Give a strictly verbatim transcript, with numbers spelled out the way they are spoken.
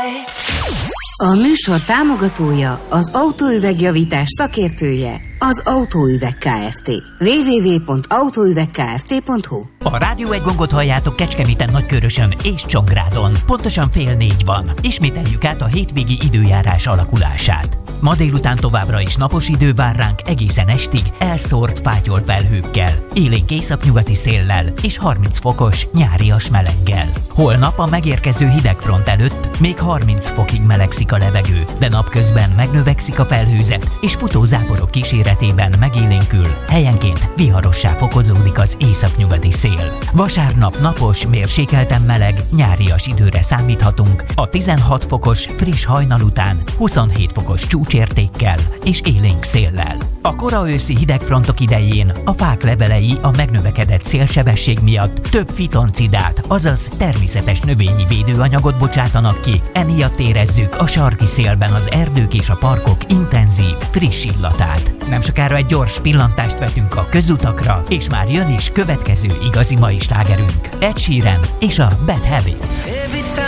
A műsor támogatója, az autóüvegjavítás szakértője, az Autóüveg Kft. double-u double-u double-u pont autóüvegkft pont hu. A Rádió egy gongot halljátok Kecskeméten, Nagykörösön és Csongrádon. Pontosan fél négy van. Ismételjük át a hétvégi időjárás alakulását. Ma délután továbbra is napos idő vár ránk egészen estig, elszórt fátyolt felhőkkel, élénk északnyugati széllel és harminc fokos nyárias meleggel. Holnap a megérkező hidegfront előtt még harminc fokig melegszik a levegő, de napközben megnövekszik a felhőzet, és futózáporok kíséretében megélénkül, helyenként viharossá fokozódik az északnyugati szél. Vasárnap napos, mérsékelten meleg, nyárias időre számíthatunk, a tizenhat fokos friss hajnal után huszonhét fokos csúcsértékkel és élénk széllel. A kora őszi hidegfrontok idején a fák levelei a megnövekedett szélsebesség miatt több fitoncidát, azaz természetes növényi védőanyagot bocsátanak ki, emiatt érezzük a sarki szélben az erdők és a parkok intenzív, friss illatát. Nem sokára egy gyors pillantást vetünk a közutakra, és már jön is következő igazi mai slágerünk, Ed Sheeran és a Bad Habits.